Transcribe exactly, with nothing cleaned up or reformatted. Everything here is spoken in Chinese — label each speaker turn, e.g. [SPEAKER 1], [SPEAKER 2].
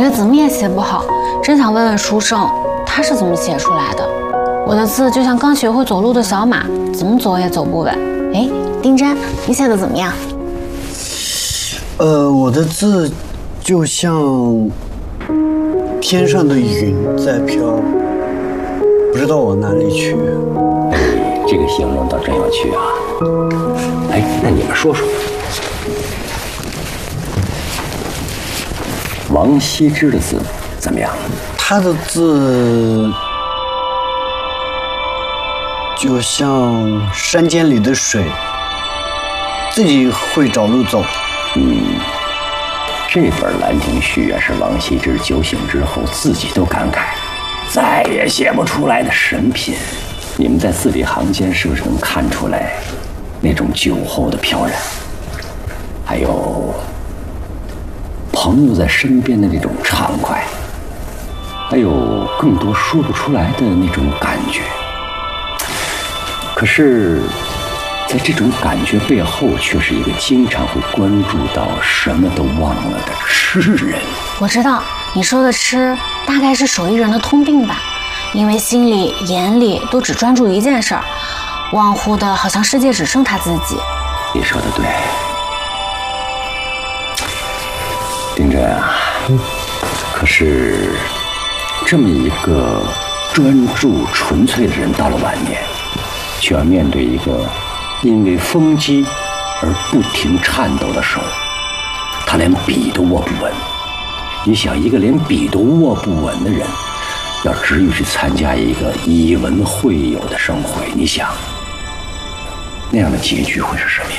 [SPEAKER 1] 觉怎么也写不好，真想问问书圣，他是怎么写出来的？我的字就像刚学会走路的小马，怎么走也走不稳。哎，丁真，你写的怎么样？
[SPEAKER 2] 呃，我的字就像天上的云在飘，不知道往哪里去。
[SPEAKER 3] 哎，这个形容倒真有趣啊！哎，那你们说说，王羲之的字怎么样？
[SPEAKER 2] 他的字就像山间里的水，自己会找路走。
[SPEAKER 3] 嗯，这本《兰亭序》啊，是王羲之酒醒之后自己都感慨，再也写不出来的神品。你们在字里行间是不是能看出来那种酒后的飘然，还有朋友在身边的那种畅快，还有更多说不出来的那种感觉。可是在这种感觉背后，却是一个经常会关注到什么都忘了的痴人。
[SPEAKER 1] 我知道你说的痴，大概是手艺人的通病吧，因为心里眼里都只专注一件事儿，忘乎的好像世界只剩他自己。
[SPEAKER 3] 你说的对，丁真啊，嗯，可是这么一个专注纯粹的人，到了晚年，却要面对一个因为风肌而不停颤抖的手，他连笔都握不稳。你想，一个连笔都握不稳的人，要执意去参加一个以文会友的盛会，你想那样的结局会是什么样？